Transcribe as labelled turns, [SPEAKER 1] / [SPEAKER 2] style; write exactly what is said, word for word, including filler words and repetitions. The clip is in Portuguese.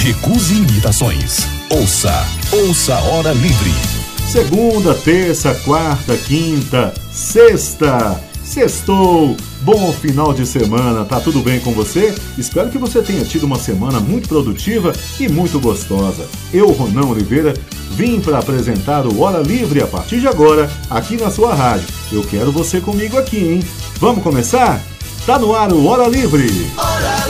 [SPEAKER 1] Recuse imitações. Ouça, ouça Hora Livre.
[SPEAKER 2] Segunda, terça, quarta, quinta, sexta. Sextou. Bom final de semana, tá tudo bem com você? Espero que você tenha tido uma semana muito produtiva e muito gostosa. Eu, Ronan Oliveira, vim para apresentar o Hora Livre a partir de agora, aqui na sua rádio. Eu quero você comigo aqui, hein? Vamos começar? Tá no ar o Hora Livre!
[SPEAKER 3] Hora